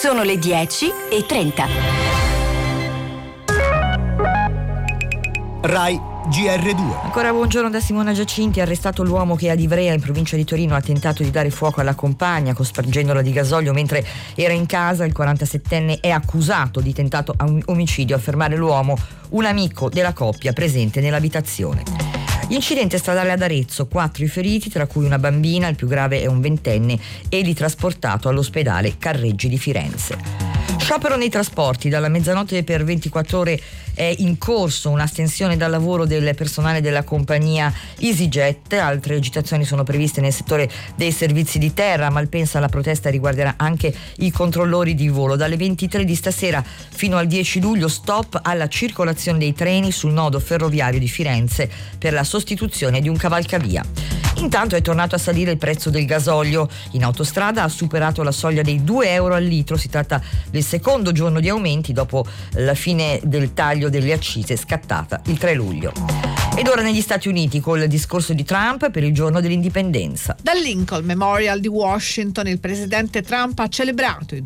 Sono le 10:30. Rai GR2. Ancora buongiorno da Simona Giacinti. Arrestato l'uomo che ad Ivrea, in provincia di Torino, ha tentato di dare fuoco alla compagna cospargendola di gasolio mentre era in casa. Il 47enne è accusato di tentato omicidio. A fermare l'uomo un amico della coppia presente nell'abitazione. Incidente stradale ad Arezzo, 4 i feriti, tra cui una bambina, il più grave è un 20enne, egli trasportato all'ospedale Carreggi di Firenze. Sciopero nei trasporti, dalla mezzanotte per 24 ore è in corso un'astensione dal lavoro del personale della compagnia EasyJet. Altre agitazioni sono previste nel settore dei servizi di terra. Malpensa la protesta riguarderà anche i controllori di volo. Dalle 23 di stasera fino al 10 luglio stop alla circolazione dei treni sul nodo ferroviario di Firenze per la sostituzione di un cavalcavia. Intanto è tornato a salire il prezzo del gasolio. In autostrada ha superato la soglia dei 2 euro al litro. Si tratta del secondo giorno di aumenti dopo la fine del taglio delle accise scattata il 3 luglio. Ed ora negli Stati Uniti col discorso di Trump per il giorno dell'indipendenza. Dal Lincoln Memorial di Washington il presidente Trump ha celebrato i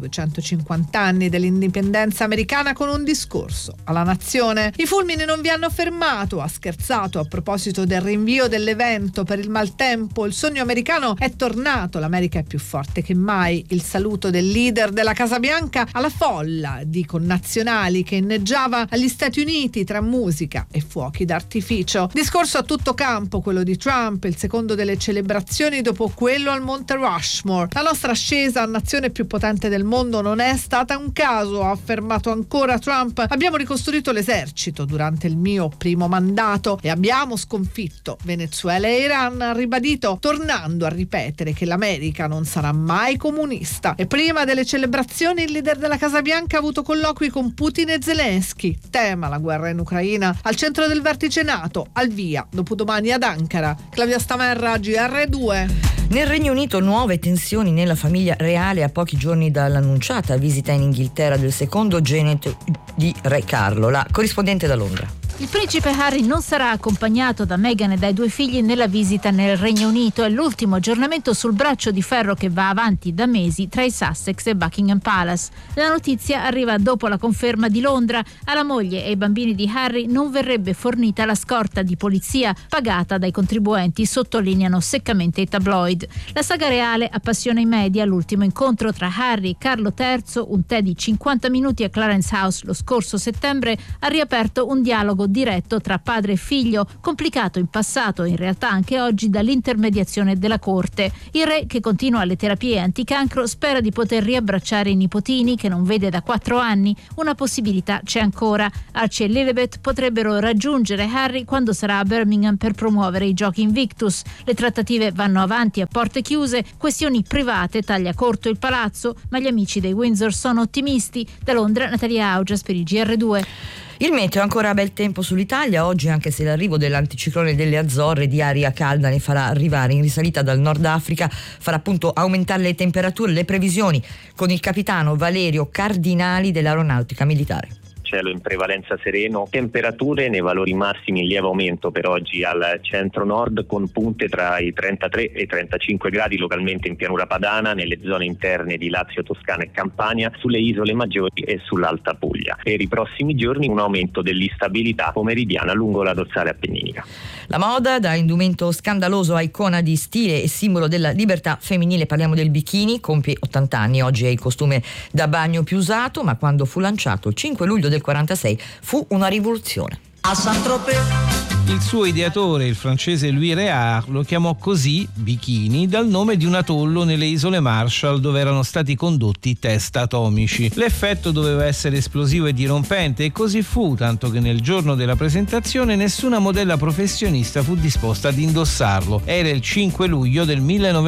250 anni dell'indipendenza americana con un discorso alla nazione. I fulmini non vi hanno fermato, ha scherzato a proposito del rinvio dell'evento per il maltempo. Il sogno americano è tornato, l'America è più forte che mai. Il saluto del leader della Casa Bianca alla folla di connazionali che inneggiava agli Stati Uniti tra musica e fuochi d'artificio. Discorso a tutto campo quello di Trump, il secondo delle celebrazioni dopo quello al Monte Rushmore. La nostra ascesa a nazione più potente del mondo non è stata un caso, ha affermato ancora Trump. Abbiamo ricostruito l'esercito durante il mio primo mandato e abbiamo sconfitto Venezuela e Iran, ha ribadito, tornando a ripetere che l'America non sarà mai comunista. E prima delle celebrazioni il leader della Casa Bianca ha avuto colloqui con Putin e Zelensky. Tema la guerra in Ucraina. Al centro del vertice NATO, al via dopodomani ad Ankara. Claudia Stamerra, GR2. Nel Regno Unito nuove tensioni nella famiglia reale a pochi giorni dall'annunciata visita in Inghilterra del secondo genito di Re Carlo. La corrispondente da Londra. Il principe Harry non sarà accompagnato da Meghan e dai 2 figli nella visita nel Regno Unito. È l'ultimo aggiornamento sul braccio di ferro che va avanti da mesi tra i Sussex e Buckingham Palace. La notizia arriva dopo la conferma di Londra. Alla moglie e ai bambini di Harry non verrebbe fornita la scorta di polizia pagata dai contribuenti, sottolineano seccamente i tabloid. La saga reale appassiona i media. L'ultimo incontro tra Harry e Carlo III, un tè di 50 minuti a Clarence House lo scorso settembre, ha riaperto un dialogo diretto tra padre e figlio, complicato in passato e in realtà anche oggi dall'intermediazione della corte. Il re, che continua le terapie anticancro, spera di poter riabbracciare i nipotini che non vede da 4 anni. Una possibilità c'è ancora. Archie e Lilibet potrebbero raggiungere Harry quando sarà a Birmingham per promuovere i giochi Invictus. Le trattative vanno avanti a porte chiuse, questioni private taglia corto il palazzo, ma gli amici dei Windsor sono ottimisti. Da Londra Natalia Augias per il GR2. Il meteo ancora bel tempo sull'Italia oggi, anche se l'arrivo dell'anticiclone delle Azzorre di aria calda ne farà arrivare in risalita dal Nord Africa, farà appunto aumentare le temperature. Le previsioni con il capitano Valerio Cardinali dell'Aeronautica Militare. Cielo in prevalenza sereno, temperature nei valori massimi in lieve aumento per oggi al centro-nord, con punte tra i 33 e i 35 gradi localmente in pianura padana, nelle zone interne di Lazio, Toscana e Campania, sulle isole maggiori e sull'Alta Puglia. Per i prossimi giorni un aumento dell'instabilità pomeridiana lungo la dorsale appenninica. La moda, da indumento scandaloso a icona di stile e simbolo della libertà femminile, parliamo del bikini, compie 80 anni. Oggi è il costume da bagno più usato, ma quando fu lanciato il 5 luglio del 46 fu una rivoluzione. A Saint-Tropez. Il suo ideatore, il francese Louis Réard, lo chiamò così, bikini, dal nome di un atollo nelle isole Marshall dove erano stati condotti test atomici. L'effetto doveva essere esplosivo e dirompente e così fu, tanto che nel giorno della presentazione nessuna modella professionista fu disposta ad indossarlo. Era il 5 luglio del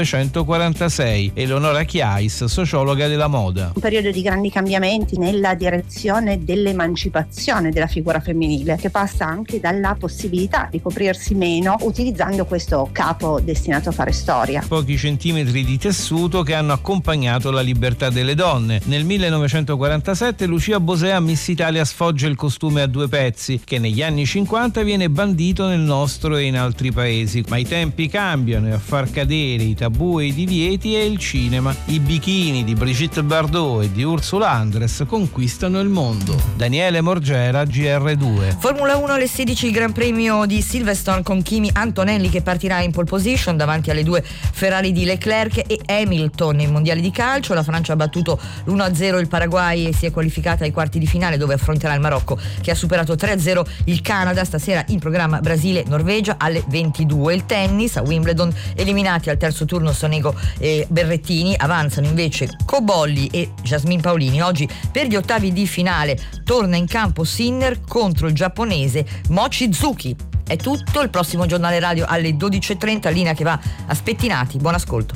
1946. Eleonora Chiais, sociologa della moda. Un periodo di grandi cambiamenti nella direzione dell'emancipazione della figura femminile, che passa anche dalla possibilità necessità di coprirsi meno utilizzando questo capo destinato a fare storia. Pochi centimetri di tessuto che hanno accompagnato la libertà delle donne. Nel 1947 Lucia Bosè a Miss Italia sfoggia il costume a 2 pezzi, che negli anni 50 viene bandito nel nostro e in altri paesi. Ma i tempi cambiano e a far cadere i tabù e i divieti è il cinema. I bikini di Brigitte Bardot e di Ursula Andress conquistano il mondo. Daniele Morgera, GR2. Formula 1 alle 16 il Gran Premio di Silverstone con Kimi Antonelli che partirà in pole position davanti alle 2 Ferrari di Leclerc e Hamilton. Nei mondiali di calcio la Francia ha battuto l'1-0 il Paraguay e si è qualificata ai quarti di finale, dove affronterà il Marocco che ha superato 3-0 il Canada. Stasera in programma Brasile-Norvegia alle 22. Il tennis a Wimbledon, eliminati al terzo turno Sonego e Berrettini, avanzano invece Cobolli e Jasmine Paolini. Oggi per gli ottavi di finale torna in campo Sinner contro il giapponese Mochizuki. È tutto, il prossimo giornale radio alle 12.30, linea che va a spettinati. Buon ascolto.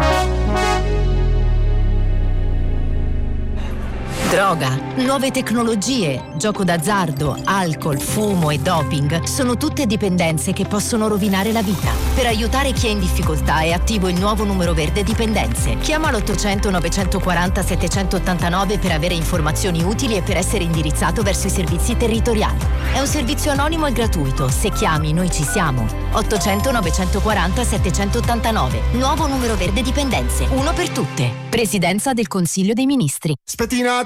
Droga, nuove tecnologie, gioco d'azzardo, alcol, fumo e doping sono tutte dipendenze che possono rovinare la vita. Per aiutare chi è in difficoltà è attivo il nuovo numero verde dipendenze. Chiama l'800 940 789 per avere informazioni utili e per essere indirizzato verso i servizi territoriali. È un servizio anonimo e gratuito. Se chiami, noi ci siamo. 800 940 789. Nuovo numero verde dipendenze. Uno per tutte. Presidenza del Consiglio dei Ministri. Spettina